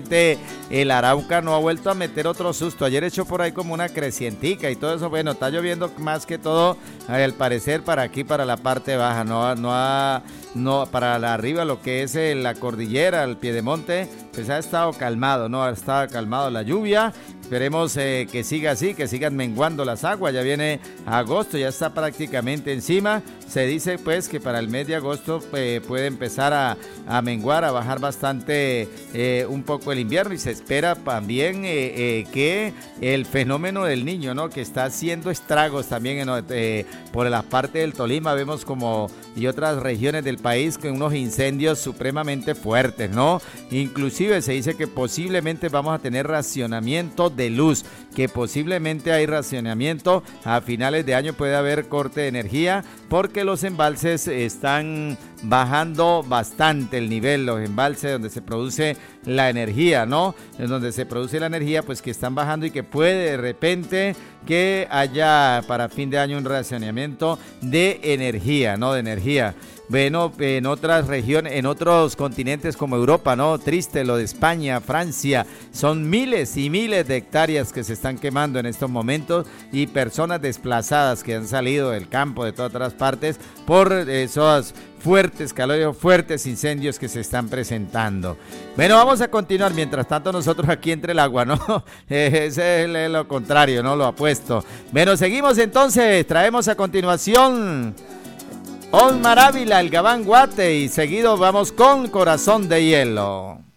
El Arauca no ha vuelto a meter otro susto. Ayer echó por ahí como una crecientica y todo eso. Bueno, está lloviendo más que todo, al parecer, para aquí, para la parte baja. No para arriba, lo que es la cordillera, el Piedemonte, pues ha estado calmado, ¿no? Ha estado calmado la lluvia. Esperemos que siga así, que sigan menguando las aguas. Ya viene agosto, ya está prácticamente encima. Se dice pues que para el mes de agosto puede empezar a menguar, a bajar bastante un poco el invierno, y se espera también que el fenómeno del Niño, ¿no? Que está haciendo estragos también por la parte del Tolima, vemos como y otras regiones del país con unos incendios supremamente fuertes, ¿no? Inclusive se dice que posiblemente vamos a tener racionamiento de luz, que posiblemente hay racionamiento a finales de año, puede haber corte de energía porque los embalses están bajando bastante el nivel, los embalses donde se produce la energía, ¿no? En donde se produce la energía, pues que están bajando y que puede de repente que haya para fin de año un racionamiento de energía, ¿no? De energía. Bueno, en otras regiones, en otros continentes como Europa, ¿no? Triste lo de España, Francia, son miles y miles de hectáreas que se están quemando en estos momentos y personas desplazadas que han salido del campo, de todas otras partes, por esos fuertes calores, fuertes incendios que se están presentando. Bueno, vamos a continuar, mientras tanto nosotros aquí entre el agua, ¿no? Ese es lo contrario, ¿no? Lo apuesto. Bueno, seguimos entonces, traemos a continuación Osmar Ávila, el Gabán Guate, y seguido vamos con Corazón de Hielo.